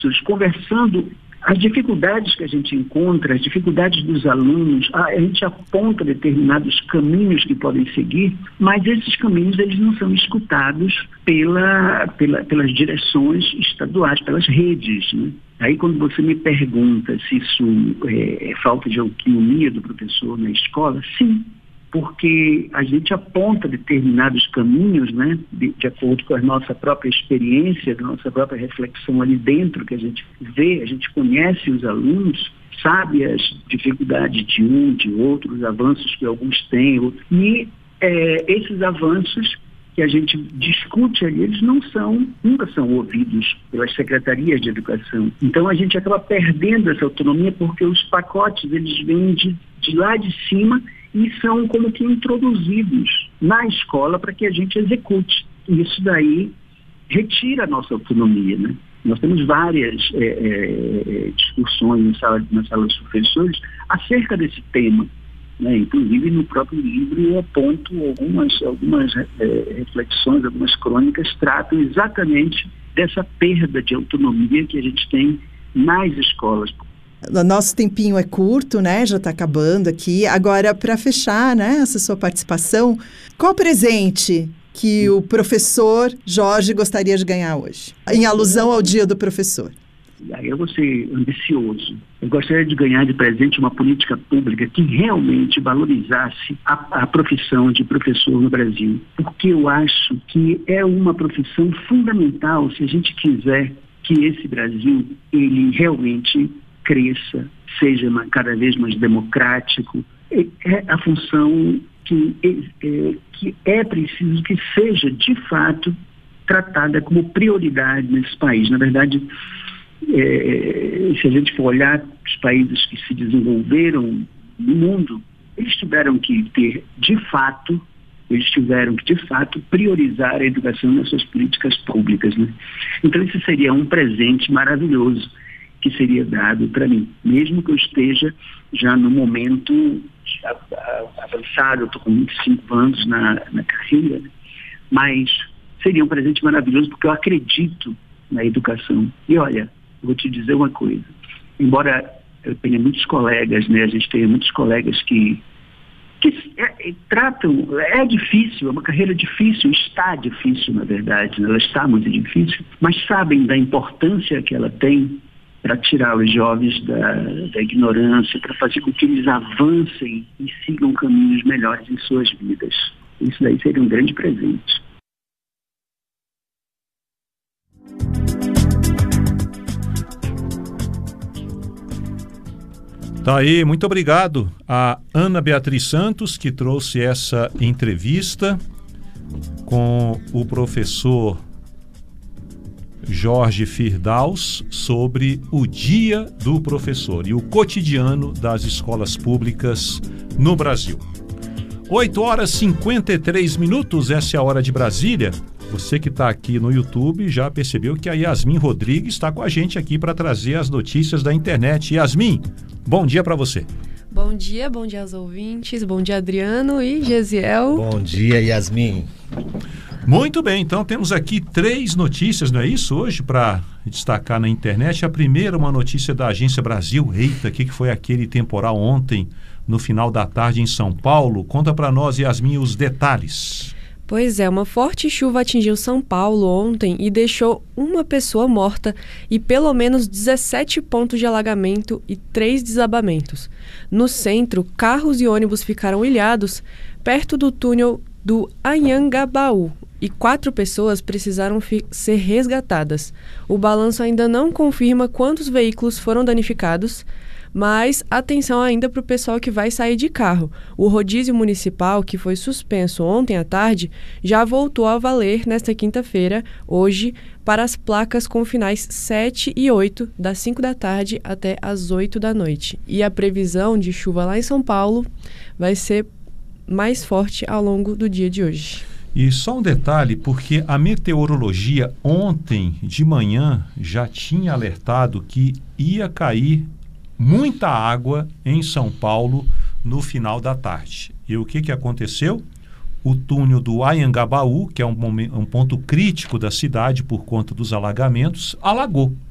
conversando as dificuldades que a gente encontra, as dificuldades dos alunos. A gente aponta determinados caminhos que podem seguir, mas esses caminhos eles não são escutados pelas direções estaduais, pelas redes, né? Aí quando você me pergunta se isso é falta de autonomia do professor na escola, sim, porque a gente aponta determinados caminhos, né, de acordo com a nossa própria experiência, a nossa própria reflexão ali dentro, que a gente vê, a gente conhece os alunos, sabe as dificuldades de um, de outro, os avanços que alguns têm, e esses avanços que a gente discute ali, eles nunca são ouvidos pelas secretarias de educação. Então a gente acaba perdendo essa autonomia porque os pacotes, eles vêm de lá de cima e são como que introduzidos na escola para que a gente execute. E isso daí retira a nossa autonomia, né? Nós temos várias discussões na sala dos professores acerca desse tema, né? Inclusive no próprio livro eu aponto algumas reflexões, algumas crônicas tratam exatamente dessa perda de autonomia que a gente tem nas escolas. Nosso tempinho é curto, né? Já está acabando aqui. Agora, para fechar, né, essa sua participação, qual presente que o professor Jorge gostaria de ganhar hoje, em alusão ao Dia do Professor? Aí eu vou ser ambicioso. Eu gostaria de ganhar de presente uma política pública que realmente valorizasse a profissão de professor no Brasil. Porque eu acho que é uma profissão fundamental se a gente quiser que esse Brasil, ele realmente cresça, seja cada vez mais democrático. É a função que é preciso que seja, de fato, tratada como prioridade nesse país. Na verdade, se a gente for olhar os países que se desenvolveram no mundo, eles tiveram que de fato, priorizar a educação nas suas políticas públicas, né? Então, esse seria um presente maravilhoso que seria dado para mim, mesmo que eu esteja já no momento avançado, eu estou com 25 anos na carreira, né? Mas seria um presente maravilhoso porque eu acredito na educação. E olha, eu vou te dizer uma coisa, embora eu tenha muitos colegas, né, a gente tenha muitos colegas que tratam, é difícil, é uma carreira difícil, está difícil na verdade, né? Ela está muito difícil, mas sabem da importância que ela tem para tirar os jovens da ignorância, para fazer com que eles avancem e sigam caminhos melhores em suas vidas. Isso daí seria um grande presente. Tá aí, muito obrigado a Ana Beatriz Santos, que trouxe essa entrevista com o professor Jorge Firdaus sobre o Dia do Professor e o cotidiano das escolas públicas no Brasil. 8h53, essa é a hora de Brasília. Você que está aqui no YouTube já percebeu que a Yasmin Rodrigues está com a gente aqui para trazer as notícias da internet. Yasmin, bom dia para você. Bom dia aos ouvintes, bom dia Adriano e Gesiel. Bom dia, Yasmin. Muito bem, então temos aqui 3 notícias, não é isso, hoje, para destacar na internet. A primeira, uma notícia da Agência Brasil. Eita, o que foi aquele temporal ontem, no final da tarde em São Paulo? Conta para nós, Yasmin, os detalhes. Pois é, uma forte chuva atingiu São Paulo ontem e deixou uma pessoa morta e pelo menos 17 pontos de alagamento e 3 desabamentos. No centro, carros e ônibus ficaram ilhados perto do túnel do Anhangabaú e 4 pessoas precisaram ser resgatadas. O balanço ainda não confirma quantos veículos foram danificados, mas atenção ainda para o pessoal que vai sair de carro. O rodízio municipal, que foi suspenso ontem à tarde, já voltou a valer nesta quinta-feira, hoje, para as placas com finais 7 e 8, das 5 da tarde até as 8 da noite. E a previsão de chuva lá em São Paulo vai ser mais forte ao longo do dia de hoje. E só um detalhe, porque a meteorologia ontem de manhã já tinha alertado que ia cair muita água em São Paulo no final da tarde. E o que aconteceu? O túnel do Anhangabaú, que é um ponto crítico da cidade por conta dos alagamentos, alagou.